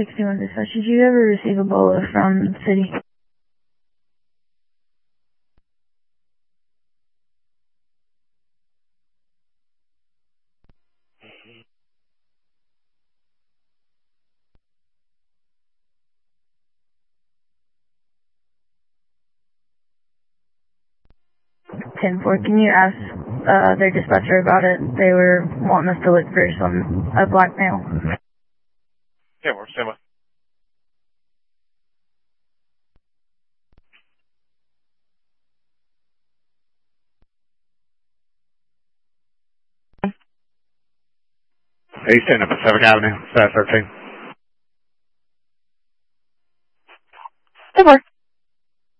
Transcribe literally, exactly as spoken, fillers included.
sixty-one dispatch, did you ever receive a BOLA from the city? ten four, can you ask uh, their dispatcher about it? They were wanting us to look for some, a black male. Yeah, we're standing by. Are you standing up Pacific Avenue, thirteen?